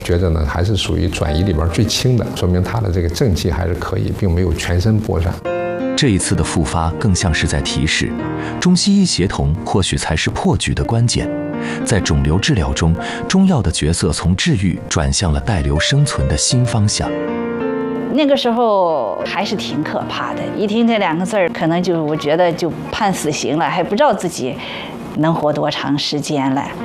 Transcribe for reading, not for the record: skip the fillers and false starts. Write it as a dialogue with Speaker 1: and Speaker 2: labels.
Speaker 1: 觉着呢还是属于转移里边最轻的，说明他的这个正气还是可以，并没有全身波散。
Speaker 2: 这一次的复发更像是在提示，中西医协同或许才是破局的关键。在肿瘤治疗中，中药的角色从治愈转向了带瘤生存的新方向。
Speaker 3: 那个时候还是挺可怕的，一听这2个字儿，可能我觉得就判死刑了，还不知道自己能活多长时间了。